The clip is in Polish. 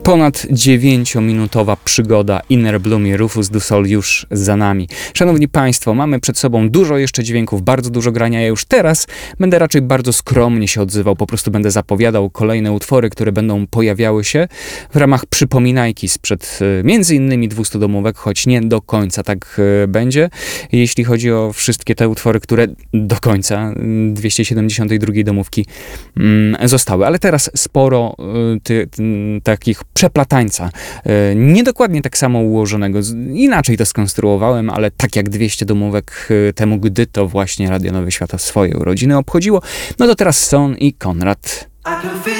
Ponad 9-minutowa przygoda Inner Bloom i Rufus Du Sol już za nami. Szanowni Państwo, mamy przed sobą dużo jeszcze dźwięków, bardzo dużo grania. Ja już teraz będę raczej bardzo skromnie się odzywał, po prostu będę zapowiadał kolejne utwory, które będą pojawiały się w ramach przypominajki sprzed między innymi 200 domówek, choć nie do końca tak będzie. Jeśli chodzi o wszystkie te utwory, które do końca 272 domówki zostały. Ale teraz sporo takich przeplatańca. Niedokładnie tak samo ułożonego. Inaczej to skonstruowałem, ale tak jak 200 domówek temu, gdy to właśnie Radio Nowy Świat swoje urodziny obchodziło. No to teraz Son i Konrad.